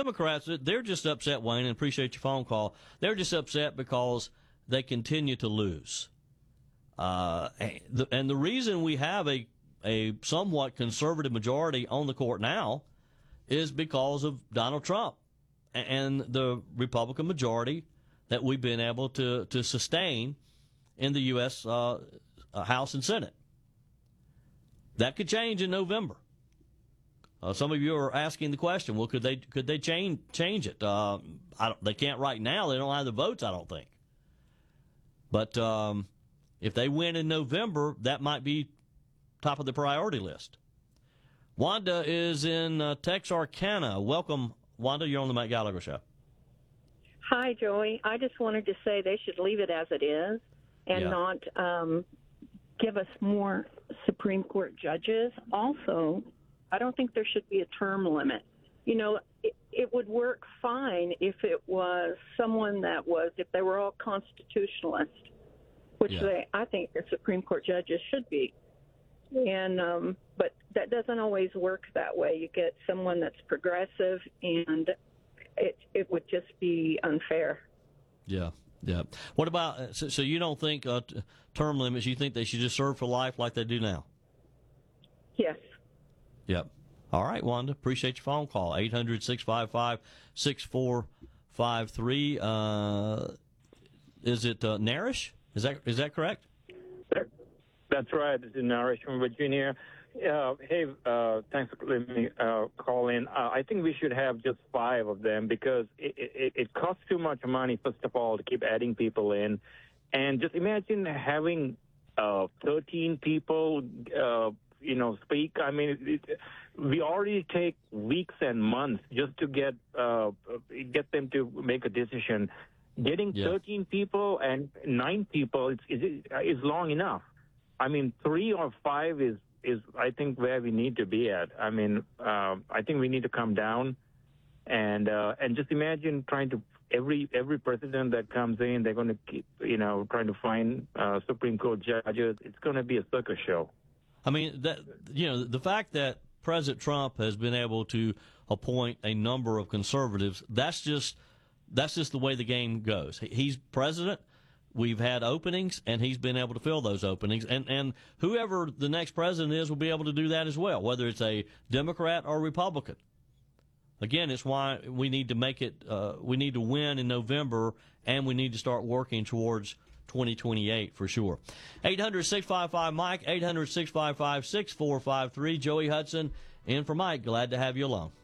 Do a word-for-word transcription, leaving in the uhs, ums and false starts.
Democrats, they're just upset, Wayne, and appreciate your phone call. They're just upset because they continue to lose. Uh, and the reason we have a, a somewhat conservative majority on the court now is because of Donald Trump and the Republican majority that we've been able to, to sustain in the U S Uh, House and Senate. That could change in November. Uh, some of you are asking the question, well, could they could they change change it? Uh, I don't, they can't right now. They don't have the votes, I don't think. But um, if they win in November, that might be top of the priority list. Wanda is in uh, Texarkana. Welcome, Wanda. You're on the Mike Gallagher Show. Hi, Joey. I just wanted to say they should leave it as it is and yeah. not um, give us more Supreme Court judges. Also, I don't think there should be a term limit. You know, it, it would work fine if it was someone that was, if they were all constitutionalists, which yeah. they, I think the Supreme Court judges should be. And um, but that doesn't always work that way. You get someone that's progressive, and it it would just be unfair. Yeah, yeah. What about, so, so you don't think uh, t- term limits, you think they should just serve for life like they do now? Yes. Yep. All right, Wanda. Appreciate your phone call. eight hundred, six five five, six four five three. Uh, is it uh, Narish? Is that is that correct? That's right. This is Narish from Virginia. Uh, hey, uh, thanks for letting me uh, call in. Uh, I think we should have just five of them because it, it, it costs too much money, first of all, to keep adding people in. And just imagine having uh, thirteen people, uh, you know, speak. I mean, it, it, we already take weeks and months just to get uh, get them to make a decision. Getting yeah. thirteen people and nine people is, is, is long enough. I mean, three or five is, is I think, where we need to be at. I mean, uh, I think we need to come down and uh, and just imagine trying to every every president that comes in, they're going to keep, you know, trying to find uh, Supreme Court judges. It's going to be a circus show. I mean, that you know, the fact that President Trump has been able to appoint a number of conservatives, that's just that's just the way the game goes. He's president. We've had openings, and he's been able to fill those openings. And, and whoever the next president is will be able to do that as well, whether it's a Democrat or Republican. Again, it's why we need to make it, uh, we need to win in November, and we need to start working towards twenty twenty-eight for sure. eight hundred, six five five, Mike, eight hundred, six five five, six four five three. Joey Hudson in for Mike. Glad to have you along.